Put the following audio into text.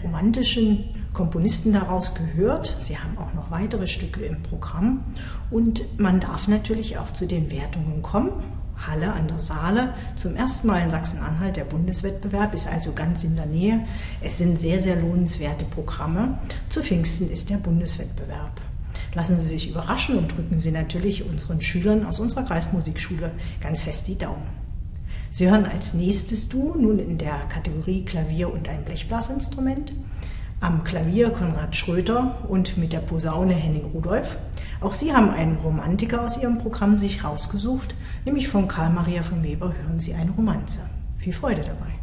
romantischen Komponisten daraus gehört. Sie haben auch noch weitere Stücke im Programm und man darf natürlich auch zu den Wertungen kommen. Halle an der Saale, zum ersten Mal in Sachsen-Anhalt der Bundeswettbewerb, ist also ganz in der Nähe. Es sind sehr, sehr lohnenswerte Programme. Zu Pfingsten ist der Bundeswettbewerb. Lassen Sie sich überraschen und drücken Sie natürlich unseren Schülern aus unserer Kreismusikschule ganz fest die Daumen. Sie hören als nächstes Duo nun in der Kategorie Klavier und ein Blechblasinstrument. Am Klavier Konrad Schröter und mit der Posaune Henning Rudolph. Auch sie haben einen Romantiker aus ihrem Programm sich rausgesucht, nämlich von Karl Maria von Weber hören Sie eine Romanze. Viel Freude dabei.